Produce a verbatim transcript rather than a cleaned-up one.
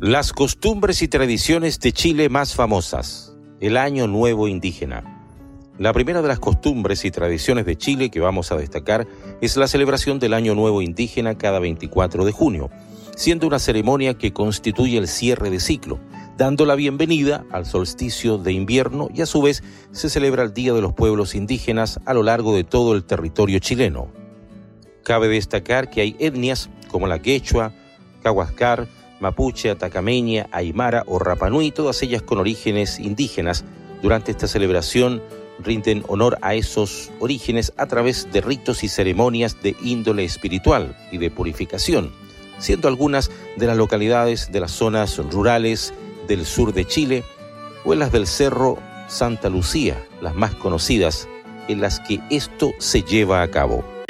Las costumbres y tradiciones de Chile más famosas. El Año Nuevo Indígena. La primera de las costumbres y tradiciones de Chile que vamos a destacar es la celebración del Año Nuevo Indígena cada veinticuatro de junio, siendo una ceremonia que constituye el cierre de ciclo, dando la bienvenida al solsticio de invierno y a su vez se celebra el Día de los Pueblos Indígenas a lo largo de todo el territorio chileno. Cabe destacar que hay etnias como la quechua, cahuascar, mapuche, atacameña, aymara o rapanui, todas ellas con orígenes indígenas. Durante esta celebración rinden honor a esos orígenes a través de ritos y ceremonias de índole espiritual y de purificación, siendo algunas de las localidades de las zonas rurales del sur de Chile o en las del Cerro Santa Lucía, las más conocidas, en las que esto se lleva a cabo.